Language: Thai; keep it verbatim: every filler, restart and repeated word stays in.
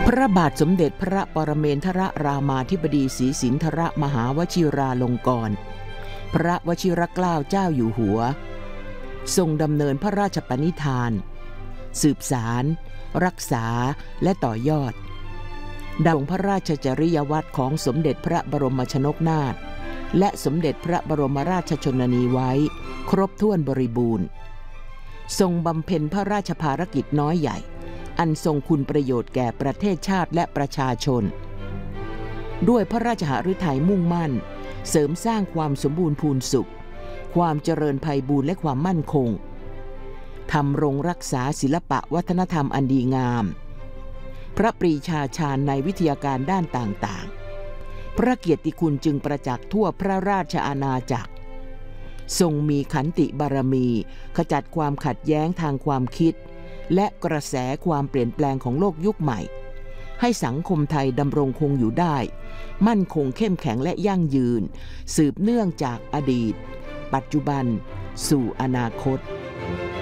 พระบาทสมเด็จพระปรเมนทรรามาธิบดีศรีสินธรมหาวชิราลงกรณ์พระวชิรเกล้าเจ้าอยู่หัวทรงดำเนินพระราชปณิธานสืบสารรักษาและต่อยอดดำรงพระราชจริยวัตรของสมเด็จพระบรมชนกนาถและสมเด็จพระบรมราชชนนีไว้ครบถ้วนบริบูรณ์ทรงบำเพ็ญพระราชภารกิจน้อยใหญ่อันทรงคุณประโยชน์แก่ประเทศชาติและประชาชนด้วยพระราชหฤทัยมุ่งมั่นเสริมสร้างความสมบูรณ์พูนสุขความเจริญไพบูลย์และความมั่นคงทำรงรักษาศิลปะวัฒนธรรมอันดีงามพระปรีชาญาณในวิทยาการด้านต่างๆพระเกียรติคุณจึงประจักษ์ทั่วพระราชอาณาจักรทรงมีขันติบารมีขจัดความขัดแย้งทางความคิดและกระแสความเปลี่ยนแปลงของโลกยุคใหม่ให้สังคมไทยดำรงคงอยู่ได้มั่นคงเข้มแข็งและยั่งยืนสืบเนื่องจากอดีตปัจจุบันสู่อนาคต